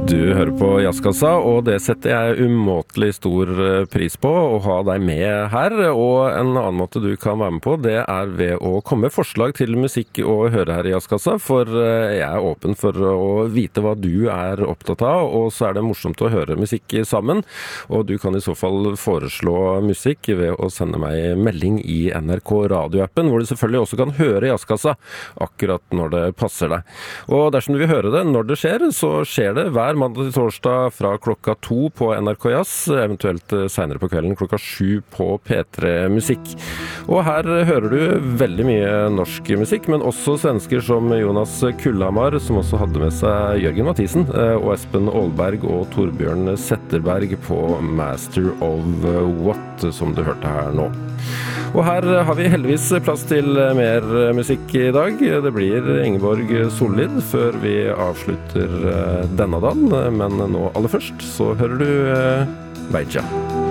Du hører på Jazzkassa, og det setter jeg umåtelig stor pris på å ha deg med her. Og en annen måte du kan være med på, det er ved å komme med forslag til musikk å høre her i Jazzkassa, for jeg er åpen for å vite hva du er opptatt av, og så er det morsomt å høre musikk sammen. Og du kan i så fall foreslå musikk ved å sende meg melding i NRK radioappen, hvor du selvfølgelig også kan høre Jazzkassa akkurat når det passer deg. Og dersom du vil høre det når det skjer, så skjer det hver mandag til torsdag fra klokka 2 på NRK Jazz, eventuelt senere på kvelden klokka 7 på P3 Musikk. Og her hører du veldig mye norsk musikk, men også svensker som Jonas Kullhamar, som også hadde med seg Jørgen Mathisen, og Espen Aalberg og Torbjørn Setterberg på Master of What, som du hørte her nå. Og her har vi heldigvis plass til mer musikk i dag. Det blir Ingeborg Sollid før vi avslutter denne dagen, men nå aller først så hører du Beija.